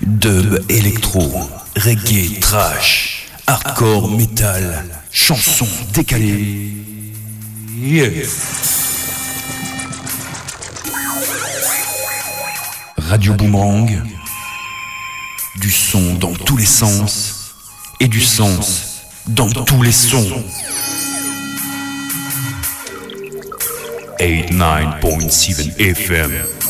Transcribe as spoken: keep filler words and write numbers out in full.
Dub, électro, reggae, trash, hardcore, metal, chansons décalées. Yeah. Radio Boomerang, du son dans tous les sens et du sens dans tous les sons. eighty-nine point seven F M.